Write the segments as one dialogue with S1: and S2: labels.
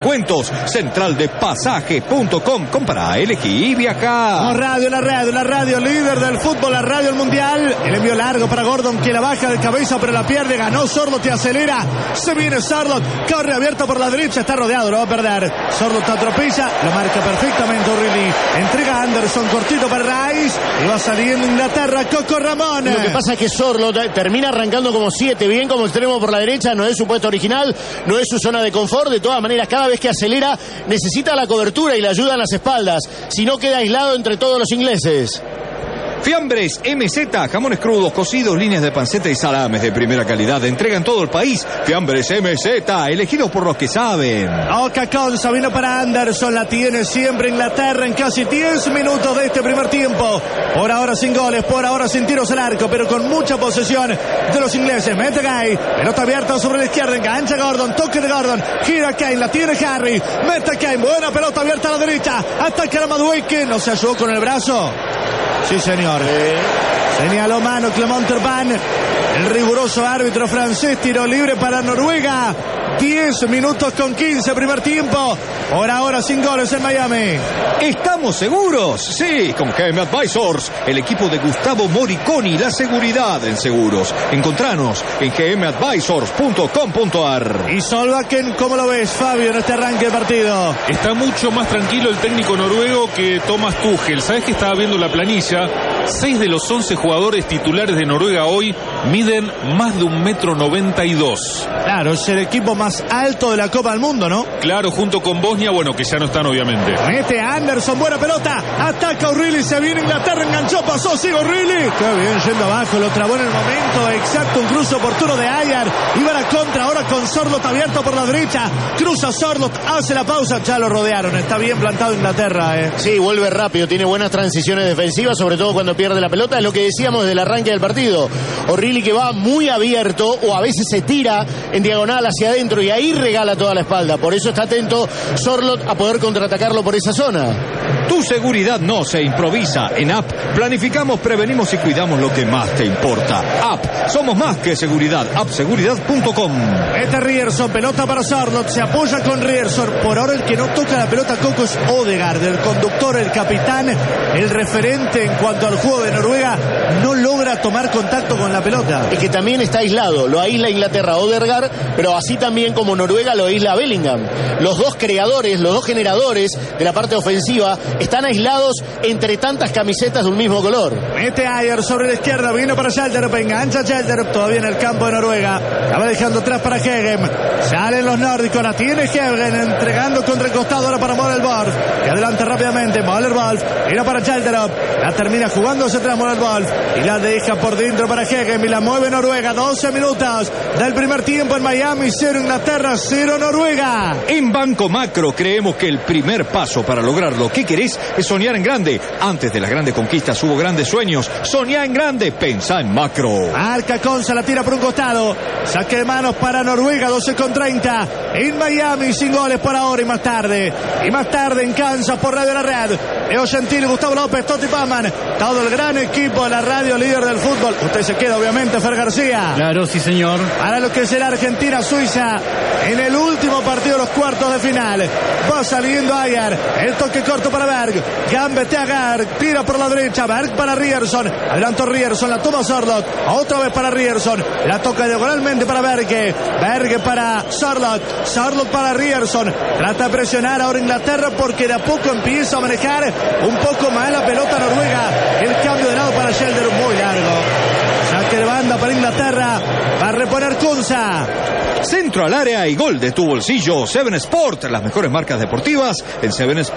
S1: Cuentos, centraldepasajes.com. Compra, elegí y viaja.
S2: La radio líder del fútbol, la radio del mundial. El envío largo para Gordon, que la baja de cabeza pero la pierde. Ganó Sorloth y acelera. Se viene Sorloth, corre abierto por la derecha, está rodeado, lo va a perder. Sorloth atropella, lo marca perfectamente O'Reilly. Entrega a Anderson, cortito para Rice. Y va saliendo Inglaterra, Coco Ramón.
S3: Lo que pasa es que Sorloth termina arrancando como 7, bien como extremo por la derecha. No es su puesto original, no es su zona de confort. De todas maneras, cada vez que acelera necesita la cobertura y la ayuda en las espaldas, si no queda aislado entre todos los ingleses.
S1: Fiambres MZ, jamones crudos, cocidos, líneas de panceta y salames de primera calidad. Entrega en todo el país. Fiambres MZ, elegidos por los que saben.
S2: Oca Conza vino para Anderson, la tiene siempre Inglaterra en casi 10 minutos de este primer tiempo. Por ahora sin goles, por ahora sin tiros al arco, pero con mucha posesión de los ingleses. Mete Gay, pelota abierta sobre la izquierda, engancha Gordon, toque de Gordon, gira Kane, la tiene Harry, mete Kane, buena pelota abierta a la derecha, ataca a Madueke, no se ayudó con el brazo. Sí, señor. Señaló mano Clement Turpin. El riguroso árbitro francés, tiro libre para Noruega. 10 minutos con 15, primer tiempo. Por ahora sin goles en Miami.
S1: ¿Estamos seguros? Sí, con GM Advisors, el equipo de Gustavo Moriconi, la seguridad en seguros. Encontranos en gmadvisors.com.ar.
S2: Y Solbakken, ¿cómo lo ves, Fabio, en este arranque de partido?
S4: Está mucho más tranquilo el técnico noruego que Thomas Tuchel. ¿Sabés que estaba viendo la planilla? 6 de los 11 jugadores titulares de Noruega hoy miden más de 1,92 m.
S2: Claro, es el equipo más alto de la Copa del Mundo, ¿no?
S4: Claro, junto con Bosnia, bueno, que ya no están obviamente.
S2: Mete Anderson, buena pelota, ataca O'Reilly, se viene Inglaterra, enganchó, pasó, sigue O'Reilly. Qué bien, yendo abajo, lo trabó en el momento exacto, un cruce oportuno de Ayer. Iba a la contra, ahora con Sorloth abierto por la derecha, cruza Sorloth, hace la pausa, ya lo rodearon, está bien plantado Inglaterra,
S3: Sí, vuelve rápido, tiene buenas transiciones defensivas, sobre todo cuando pierde la pelota, es lo que decíamos del arranque del partido. O'Reilly que va muy abierto, o a veces se tira en diagonal hacia adentro y ahí regala toda la espalda, por eso está atento Sorloth a poder contraatacarlo por esa zona.
S1: Tu seguridad no se improvisa. En App planificamos, prevenimos y cuidamos lo que más te importa. App, somos más que seguridad. Appseguridad.com.
S2: Este Ryerson, pelota para Sorloth, se apoya con Ryerson. Por ahora el que no toca la pelota Coco es Odegaard, el conductor, el capitán, el referente en cuanto al juego de Noruega, no logra tomar contacto con la pelota.
S3: Y que también está aislado, lo aísla Inglaterra Odegaard, pero así también como Noruega lo aísla Bellingham. Los dos creadores, los dos generadores de la parte ofensiva están aislados entre tantas camisetas de un mismo color.
S2: Mete Ayer sobre la izquierda, viene para Schelderup, engancha Schelderup, todavía en el campo de Noruega. La va dejando atrás para Hegem. Salen los nórdicos, la tiene Hegem, entregando contra el costado ahora para Møller-Wolf, que adelanta rápidamente. Møller-Wolf, mira para Schelderup, la termina jugándose atrás Møller-Wolf y la deja por dentro para Hegem y la mueve Noruega. 12 minutos del primer tiempo en Miami, 0 Inglaterra, 0 Noruega.
S1: En Banco Macro creemos que el primer paso para lograr lo que querés es soñar en grande. Antes de las grandes conquistas hubo grandes sueños. Soñá en grande, pensá en macro.
S2: Marca Conza, la tira por un costado. Saque de manos para Noruega, 12:30. En Miami, sin goles por ahora y más tarde. Y más tarde en Kansas por Radio La Red. Leo Gentili, Gustavo López, Totti Pamman. Todo el gran equipo de la radio líder del fútbol. Usted se queda obviamente, Fer García.
S5: Claro, sí señor.
S2: Para lo que será Argentina-Suiza en el último partido de los cuartos de final. Va saliendo Ayer. El toque corto para Berg. Gambetea Berg. Tira por la derecha. Berg para Ryerson. Adelantó Ryerson. La toma Sorloth. Otra vez para Ryerson. La toca diagonalmente para Berge. Berge para Sorloth. Sorloth para Ryerson. Trata de presionar ahora Inglaterra porque de a poco empieza a manejar un poco más la pelota Noruega. El cambio de lado para Schelderup muy largo. Saque de banda para Inglaterra. Va a reponer Kunza.
S1: Centro al área y gol de tu bolsillo. Seven Sport, las mejores marcas deportivas en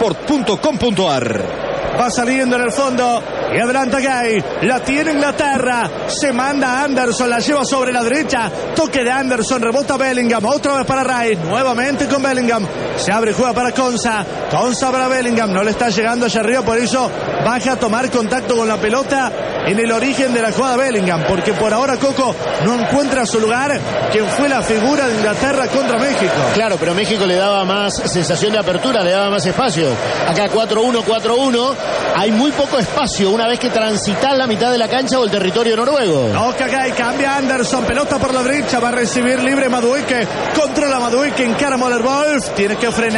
S1: sevensport.com.ar.
S2: Va saliendo en el fondo y adelanta Gay, la tiene Inglaterra, se manda a Anderson, la lleva sobre la derecha, toque de Anderson, rebota Bellingham, otra vez para Rice, nuevamente con Bellingham, se abre y juega para Konsa para Bellingham, no le está llegando allá arriba, por eso baja a tomar contacto con la pelota en el origen de la jugada Bellingham, porque por ahora Coco no encuentra su lugar, quien fue la figura de Inglaterra contra México.
S3: Claro, pero México le daba más sensación de apertura, le daba más espacio. Acá 4-1, hay muy poco espacio una vez que transitas la mitad de la cancha o el territorio noruego.
S2: Toca Gay, cambia Anderson, pelota por la derecha, va a recibir libre Madueke, controla Madueke, encara Møller-Wolf, tiene que frenar.